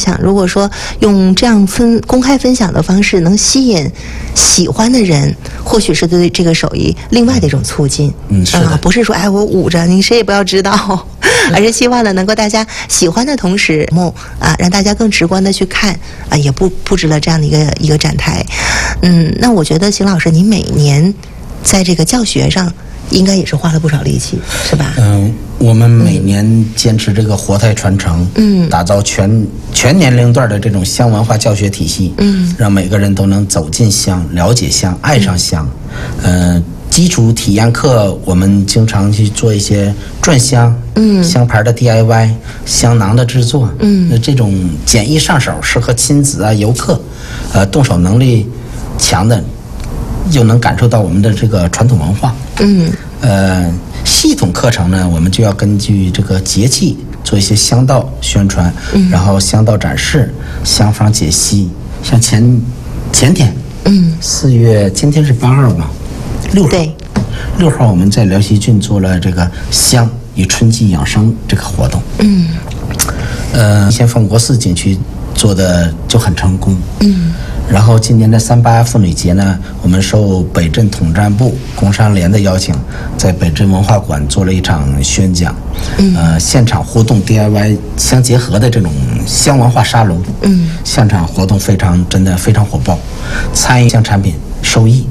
想，如果说用这样公开分享的方式能吸引喜欢的人，或许是对这个手艺另外的一种促进。 是的， 不是说我捂着你谁也不要知道，而是希望呢能够大家喜欢的同时让大家更直观的去看也布置了这样的一个展台。那我觉得邢老师你每年在这个教学上应该也是花了不少力气，是吧？ 我们每年坚持这个活态传承，打造全年龄段的这种香文化教学体系，让每个人都能走进香、了解香、爱上香。基础体验课我们经常去做一些转香，香牌的 DIY、香囊的制作，那这种简易上手，适合亲子游客，动手能力强的，又能感受到我们的这个传统文化。系统课程呢，我们就要根据这个节气做一些香道宣传，然后香道展示、香方解析。像前天，4月今天是8号嘛，6号，对，6号我们在辽西郡做了这个香与春季养生这个活动。先奉国寺景区做的就很成功。然后今年的3·8妇女节呢，我们受北镇统战部工商联的邀请，在北镇文化馆做了一场宣讲，现场互动 DIY 相结合的这种香文化沙龙，现场活动真的非常火爆，参与香产品受益，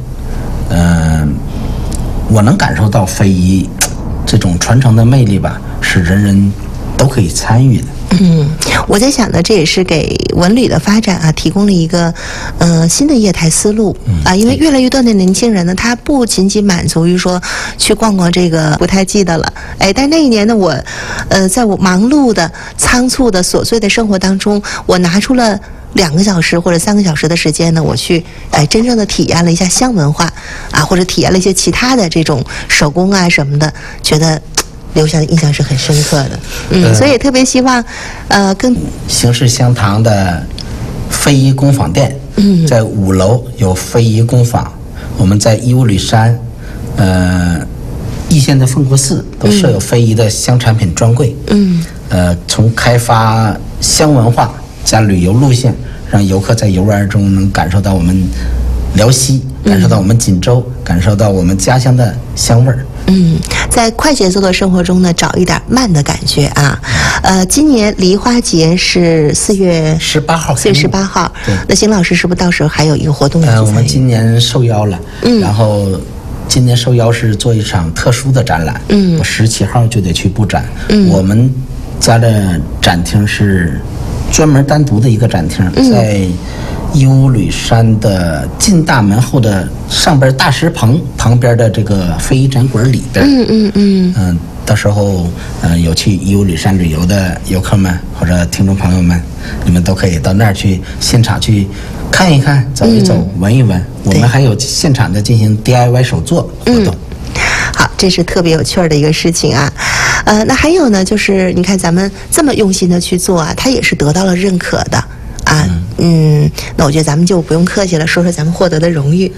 我能感受到非遗这种传承的魅力吧，是人人都可以参与的。 我在想呢，这也是给文旅的发展提供了一个新的业态思路因为越来越多的年轻人呢，他不仅仅满足于说去逛逛这个，不太记得了，但那一年呢，我在我忙碌的、仓促的、琐碎的生活当中，我拿出了2个小时或者3个小时的时间呢，我去真正的体验了一下香文化或者体验了一些其他的这种手工什么的，觉得留下的印象是很深刻的。所以也特别希望跟形式香堂的非遗工坊店，在5楼有非遗工坊，我们在义乌吕山易县的奉国寺都设有非遗的香产品专柜。从开发香文化加旅游路线，让游客在游玩中能感受到我们辽西，感受到我们锦州，感受到我们家乡的香味儿。在快节奏的生活中呢，找一点慢的感觉今年梨花节是4月18号，4月18号。那邢老师是不是到时候还有一个活动要去参与？我们今年受邀了，然后今年受邀是做一场特殊的展览。我17号就得去布展。我们家的展厅是专门单独的一个展厅，在义乌吕山的进大门后的上边大石棚旁边的这个非遗展馆里边。到时候有去义乌吕山旅游的游客们或者听众朋友们，你们都可以到那儿去现场去看一看、走一走、闻一闻。我们还有现场的进行 DIY 手作活动。 好，这是特别有趣的一个事情那还有呢，就是你看咱们这么用心的去做它也是得到了认可的那我觉得咱们就不用客气了，说说咱们获得的荣誉。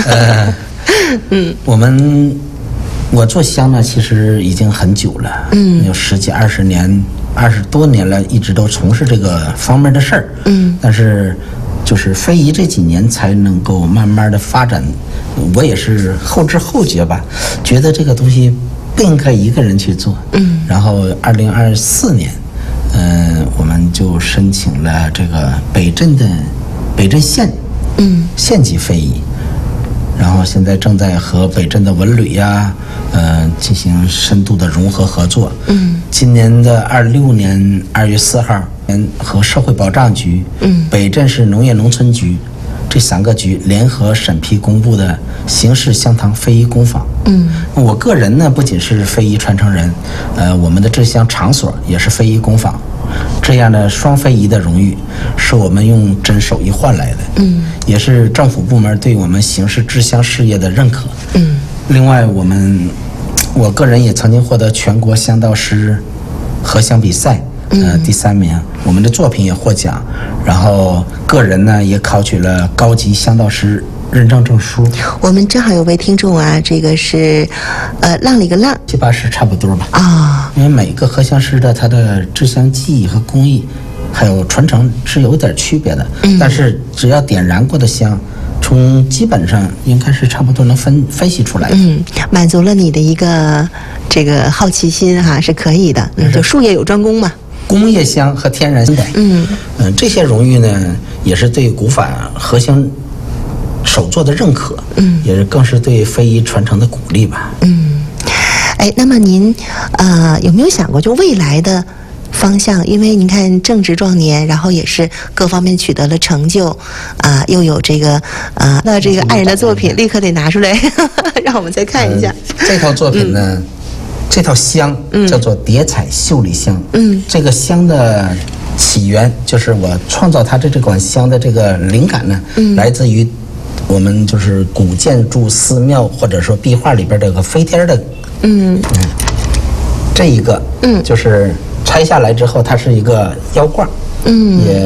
我做香呢，其实已经很久了，有10几20年，20多年了，一直都从事这个方面的事儿。但是就是非遗这几年才能够慢慢的发展，我也是后知后觉吧，觉得这个东西不应该一个人去做。然后2024年，我们就申请了这个北镇县级非遗，然后现在正在和北镇的文旅进行深度的融合合作。今年的26年2月4号，和社会保障局、北镇市农业农村局这3个局联合审批公布的形式香堂非遗工坊。我个人呢不仅是非遗传承人，我们的制香场所也是非遗工坊，这样的双非遗的荣誉是我们用真手艺换来的，也是政府部门对我们形式制香事业的认可。另外我个人也曾经获得全国香道师合香比赛第3名，我们的作品也获奖，然后个人呢也考取了高级香道师认证证书。 我们正好有位听众这个是浪里个浪 ，7、8十差不多吧因为每个合香师的他的制香技艺和工艺还有传承是有点区别的。但是只要点燃过的香，从基本上应该是差不多能分析出来的。 满足了你的一个这个好奇心哈，是可以的。就术业有专攻嘛。 工业香和天然香的，这些荣誉呢，也是对古法核心手作的认可，也是更是对非遗传承的鼓励吧。 哎，那么您有没有想过就未来的方向？因为您看正值壮年，然后也是各方面取得了成就，又有这个那这个爱人的作品，立刻得拿出来，让我们再看一下。 这套作品呢，这套香叫做叠彩秀丽香。这个香的起源就是我创造它这款香的这个灵感呢，来自于我们就是古建筑、寺庙或者说壁画里边这个飞天的。这一个就是拆下来之后，它是一个腰挂，也